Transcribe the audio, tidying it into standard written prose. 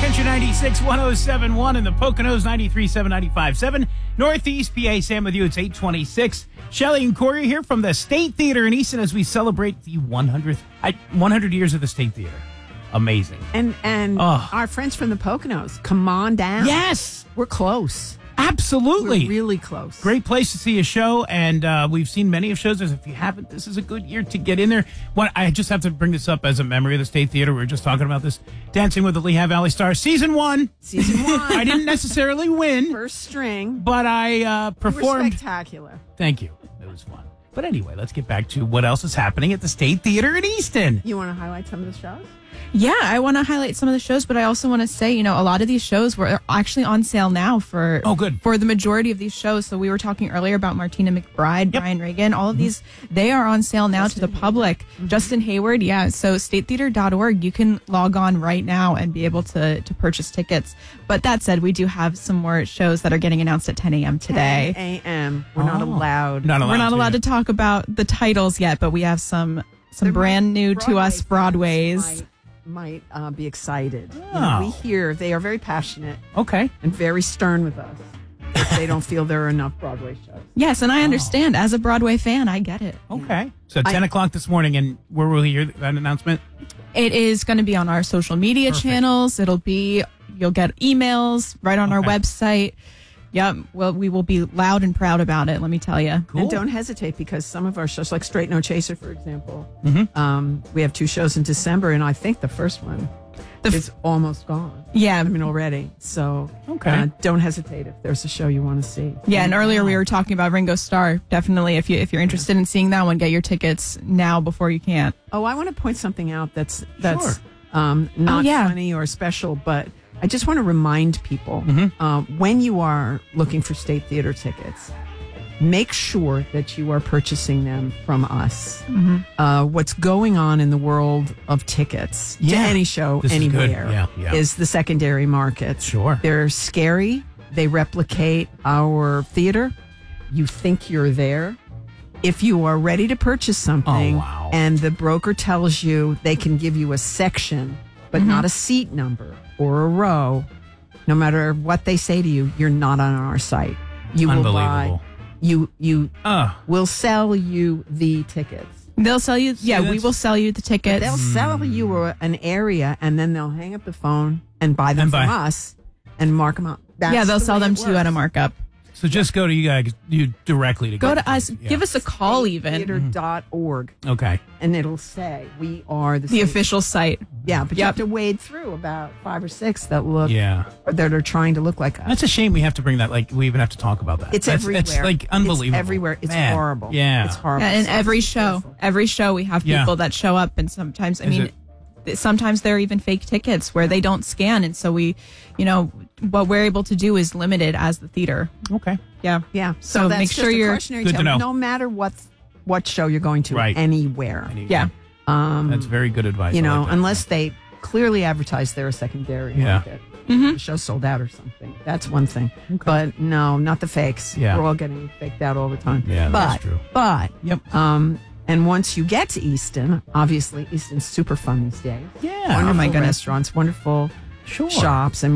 Adventure 96, 107.1 in the Poconos, 93.7, 95.7. Northeast PA, Sam with you. It's 8:26. Shelley and Corey here from the State Theater in Easton as we celebrate the 100 years of the State Theater. Amazing. And our friends from the Poconos, come on down. Yes. We're close. Absolutely. We're really close. Great place to see a show, and we've seen many of shows. If you haven't, this is a good year to get in there. I just have to bring this up as a memory of the State Theater. We were just talking about this. Dancing with the Lehigh Valley Stars, Season 1. I didn't necessarily win. First string. But I performed. You were spectacular. Thank you. It was fun. But anyway, let's get back to what else is happening at the State Theater in Easton. You want to highlight some of the shows? Yeah, I want to highlight some of the shows, but I also want to say, a lot of these shows were actually on sale now for the majority of these shows. So we were talking earlier about Martina McBride, Brian Regan, all of these, they are on sale now to the public. Justin Hayward, yeah. So statetheater.org, you can log on right now and be able to purchase tickets. But that said, we do have some more shows that are getting announced at 10 a.m. today. 10 a.m. We're not allowed. We're not allowed to talk about the titles yet, but we have some brand new to us Broadways. Might be excited. Oh. We hear they are very passionate. Okay. And very stern with us if they don't feel there are enough Broadway shows. Yes, and I understand. As a Broadway fan, I get it. Okay. So 10 o'clock this morning, and where will we hear that announcement? It is going to be on our social media channels. You'll get emails right on our website. Yep. Well, we will be loud and proud about it, let me tell you. Cool. And don't hesitate, because some of our shows, like Straight No Chaser, for example, we have 2 shows in December, and I think the first one is almost gone. Yeah. Already. So don't hesitate if there's a show you want to see. Yeah, and earlier we were talking about Ringo Starr. Definitely, if you're interested in seeing that one, get your tickets now before you can't. Oh, I want to point something out that's not funny or special, but I just want to remind people, when you are looking for State Theater tickets, make sure that you are purchasing them from us. What's going on in the world of tickets to any show anywhere is the secondary markets. Sure. They're scary. They replicate our theater. You think you're there. If you are ready to purchase something and the broker tells you they can give you a section, but not a seat number or a row, no matter what they say to you, you're not on our site. You will buy. You will sell you the tickets. They'll sell you. We will sell you the tickets. They'll sell you an area, and then they'll hang up the phone and buy them from us and mark them up. They'll sell them to you at a markup. So just go to you directly to go to us. Yeah. Give us a call, even. Theater.org. Okay. And it'll say we are the official site. Yeah, but you have to wade through about 5 or 6 that are trying to look like us. That's a shame we have to bring that. We even have to talk about that. It's everywhere. It's unbelievable. It's everywhere. It's horrible. Yeah. It's horrible. And every show we have people that show up, and sometimes sometimes they're even fake tickets where they don't scan, and so we, what we're able to do is limited as the theater. Okay. Yeah. So that's make sure you're good to know. No matter what show you're going to, anywhere. Yeah. That's very good advice. Unless they clearly advertise they're a secondary market. The show sold out or something. That's one thing. Okay. But no, not the fakes. Yeah. We're all getting faked out all the time. Yeah, that's true. But and once you get to Easton, obviously Easton's super fun these days. Yeah. Wonderful restaurants, wonderful shops.